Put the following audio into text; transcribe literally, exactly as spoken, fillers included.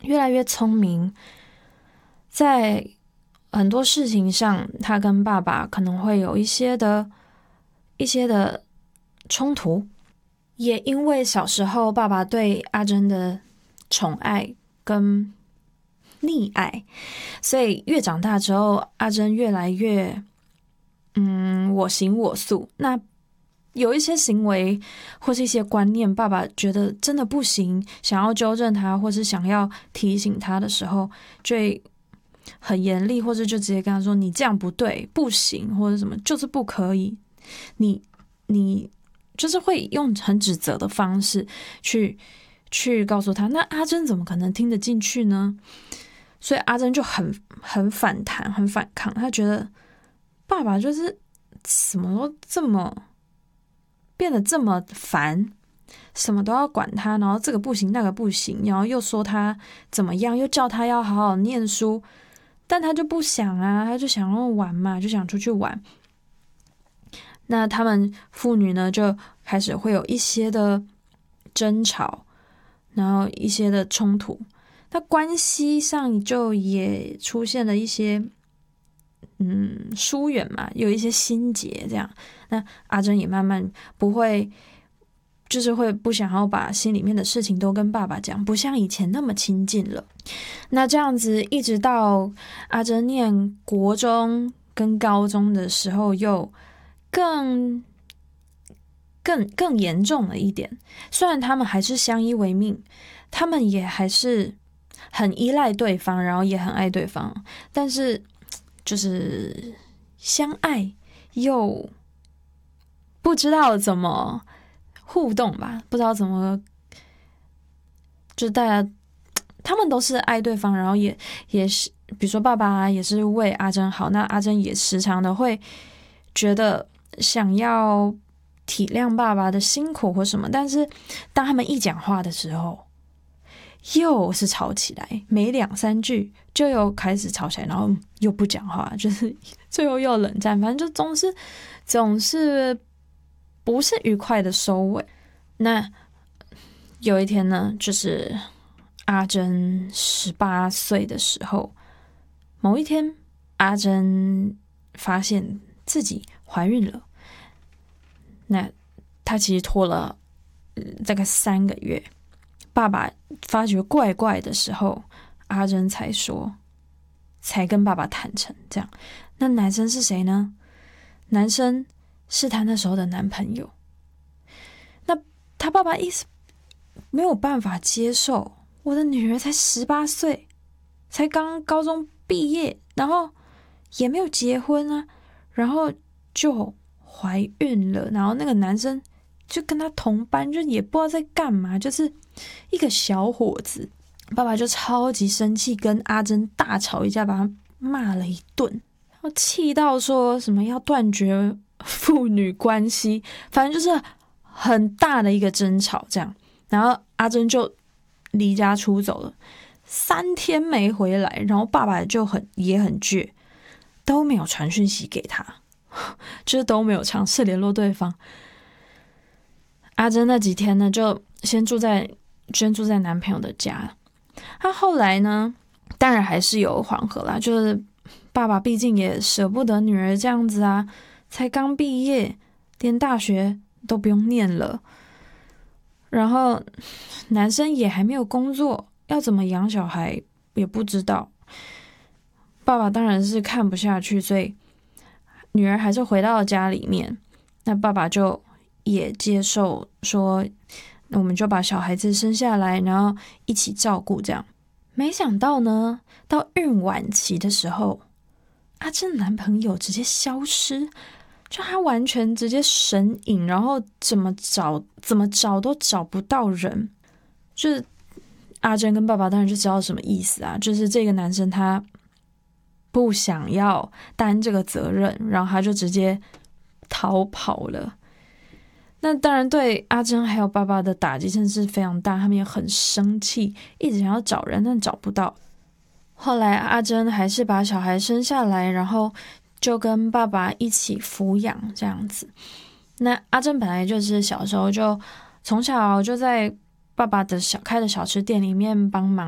越来越聪明，在很多事情上，他跟爸爸可能会有一些的一些的冲突，也因为小时候爸爸对阿珍的宠爱跟溺爱，所以越长大之后，阿珍越来越嗯我行我素。那有一些行为或是一些观念，爸爸觉得真的不行，想要纠正他，或是想要提醒他的时候，就会很严厉，或者就直接跟他说：“你这样不对，不行，或者什么，就是不可以。你你就是会用很指责的方式去去告诉他。那阿珍怎么可能听得进去呢？所以阿珍就很很反弹，很反抗。他觉得爸爸就是什么都这么。变得这么烦，什么都要管他，然后这个不行那个不行，然后又说他怎么样，又叫他要好好念书，但他就不想啊，他就想要玩嘛，就想出去玩。那他们父女呢就开始会有一些的争吵，然后一些的冲突，那关系上就也出现了一些嗯疏远嘛，有一些心结这样。那阿珍也慢慢不会，就是会不想要把心里面的事情都跟爸爸讲，不像以前那么亲近了。那这样子一直到阿珍念国中跟高中的时候，又更更更严重了一点。虽然他们还是相依为命，他们也还是很依赖对方，然后也很爱对方，但是就是相爱又不知道怎么互动吧，不知道怎么，就大家他们都是爱对方，然后也也是，比如说爸爸也是为阿珍好，那阿珍也时常的会觉得想要体谅爸爸的辛苦或什么，但是当他们一讲话的时候，又是吵起来，没两三句就又开始吵起来，然后又不讲话，就是最后又冷战，反正就总是总是不是愉快的收尾。那有一天呢，就是阿珍十八岁的时候，某一天，阿珍发现自己怀孕了。那她其实拖了、呃、大概三个月，爸爸发觉怪怪的时候，阿珍才说，才跟爸爸坦诚这样。那男生是谁呢？男生是她那时候的男朋友。那他爸爸一直没有办法接受，我的女儿才十八岁，才刚高中毕业，然后也没有结婚啊，然后就怀孕了，然后那个男生就跟他同班，就也不知道在干嘛，就是一个小伙子。爸爸就超级生气，跟阿珍大吵一架，把他骂了一顿，然后气到说什么要断绝父女关系，反正就是很大的一个争吵这样。然后阿珍就离家出走了，三天没回来，然后爸爸就很也很倔，都没有传讯息给他，就是都没有尝试联络对方。阿珍那几天呢，就先住在先住在男朋友的家。他后来呢，当然还是有缓和啦，就是爸爸毕竟也舍不得女儿这样子啊，才刚毕业，连大学都不用念了。然后男生也还没有工作，要怎么养小孩也不知道。爸爸当然是看不下去，所以女儿还是回到了家里面。那爸爸就也接受说，那我们就把小孩子生下来，然后一起照顾这样。没想到呢，到孕晚期的时候，阿珍男朋友直接消失，就他完全直接神隐，然后怎么找怎么找都找不到人。就是阿珍跟爸爸当然就知道什么意思啊，就是这个男生他不想要担这个责任，然后他就直接逃跑了。那当然对阿珍还有爸爸的打击真的是非常大，他们也很生气，一直想要找人，但找不到。后来阿珍还是把小孩生下来，然后就跟爸爸一起抚养这样子。那阿珍本来就是小时候就从小就在爸爸的小开的小吃店里面帮忙。